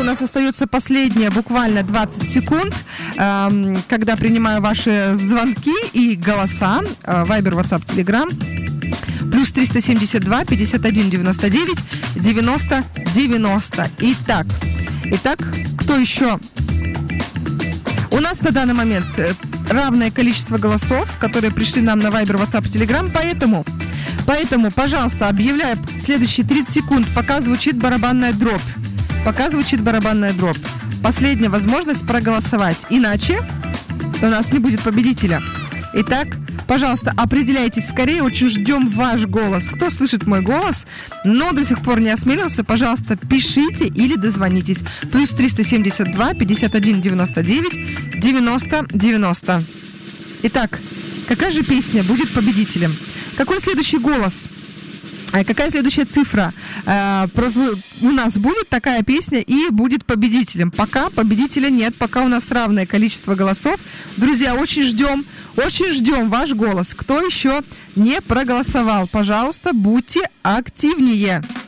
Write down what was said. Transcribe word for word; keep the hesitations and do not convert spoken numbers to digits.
у нас остается последние буквально двадцать секунд, э, когда принимаю ваши звонки и голоса. Э, Viber, WhatsApp, Telegram. Плюс триста семьдесят два пятьдесят один девяносто девять девяносто девяносто. Итак, итак, кто еще? У нас на данный момент равное количество голосов, которые пришли нам на Viber, WhatsApp, Telegram, поэтому, поэтому, пожалуйста, объявляю следующие тридцать секунд, пока звучит барабанная дробь. Пока звучит барабанная дробь. Последняя возможность проголосовать. Иначе у нас не будет победителя. Итак, пожалуйста, определяйтесь скорее. Очень ждем ваш голос. Кто слышит мой голос, но до сих пор не осмелился, пожалуйста, пишите или дозвонитесь. Плюс триста семьдесят два пятьдесят один девяносто девять девяносто девяносто. Итак, какая же песня будет победителем? Какой следующий голос? Какая следующая цифра? Э, прозву... У нас будет такая песня и будет победителем. Пока победителя нет, пока у нас равное количество голосов. Друзья, очень ждем, очень ждем ваш голос. Кто еще не проголосовал, пожалуйста, будьте активнее.